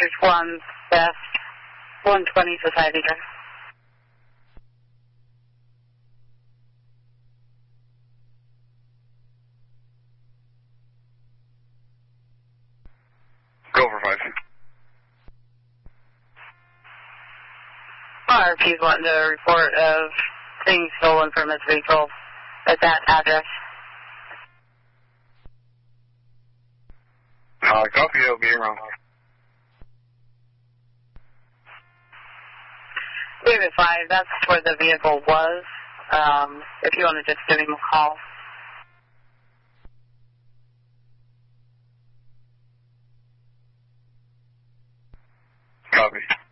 District 1, West, 120 Society Drive. Go for 5. RP's wanting a report of things stolen from his vehicle at that address. Copy, it'll be around. David 5, that's where the vehicle was. If you want to just give him a call. Copy.